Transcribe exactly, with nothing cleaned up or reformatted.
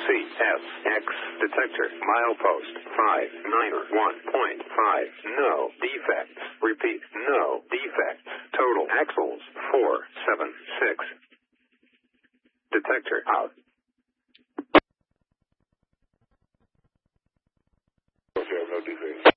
S X detector milepost five nine one point five. No defects. Repeat, no defects. Total axles four seven six. Detector out. Okay, no defects.